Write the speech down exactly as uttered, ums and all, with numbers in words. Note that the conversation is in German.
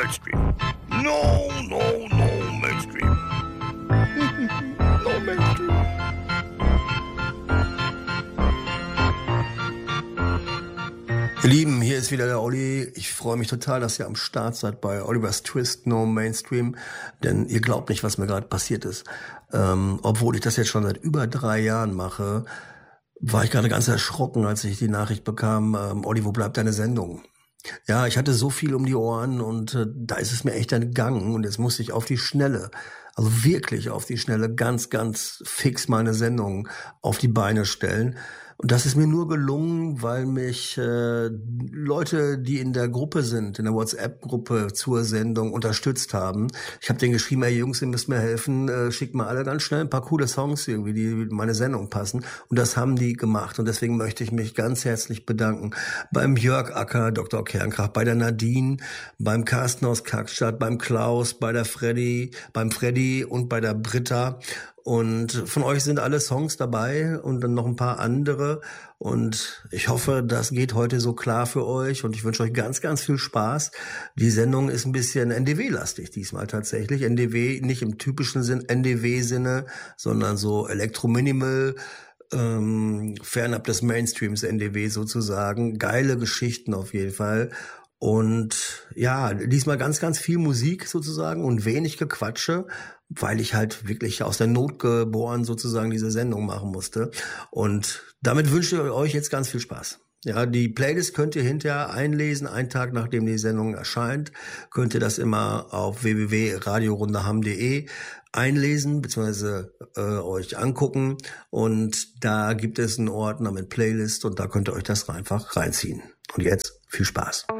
Mainstream. No, no, no Mainstream. No Mainstream. Ihr Lieben, hier ist wieder der Olli. Ich freue mich total, dass ihr am Start seid bei Oliver's Twist No Mainstream, denn ihr glaubt nicht, was mir gerade passiert ist. Ähm, obwohl ich das jetzt schon seit über drei Jahren mache, war ich gerade ganz erschrocken, als ich die Nachricht bekam, ähm, Olli, wo bleibt deine Sendung? Ja, ich hatte so viel um die Ohren und äh, da ist es mir echt entgangen und jetzt musste ich auf die Schnelle, also wirklich auf die Schnelle, ganz, ganz fix meine Sendung auf die Beine stellen. Und das ist mir nur gelungen, weil mich äh, Leute, die in der Gruppe sind, in der WhatsApp-Gruppe zur Sendung unterstützt haben. Ich habe denen geschrieben, ey Jungs, ihr müsst mir helfen, äh, schickt mal alle ganz schnell ein paar coole Songs irgendwie, die in meine Sendung passen. Und das haben die gemacht. Und deswegen möchte ich mich ganz herzlich bedanken beim Jörg Acker, Doktor Kernkraft, bei der Nadine, beim Carsten aus Kackstadt, beim Klaus, bei der Freddy, beim Freddy und bei der Britta. Und von euch sind alle Songs dabei und dann noch ein paar andere. Und ich hoffe, das geht heute so klar für euch. Und ich wünsche euch ganz, ganz viel Spaß. Die Sendung ist ein bisschen N D W-lastig diesmal tatsächlich. N D W nicht im typischen Sinn, N D W-Sinne, sondern so Elektrominimal, ähm, fernab des Mainstreams N D W sozusagen. Geile Geschichten auf jeden Fall. Und ja, diesmal ganz, ganz viel Musik sozusagen und wenig Gequatsche, weil ich halt wirklich aus der Not geboren sozusagen diese Sendung machen musste. Und damit wünsche ich euch jetzt ganz viel Spaß. Ja, die Playlist könnt ihr hinterher einlesen, einen Tag nachdem die Sendung erscheint, könnt ihr das immer auf w w w punkt radiorundaham punkt de einlesen bzw. Äh, euch angucken. Und da gibt es einen Ordner mit Playlist und da könnt ihr euch das einfach reinziehen. Und jetzt viel Spaß.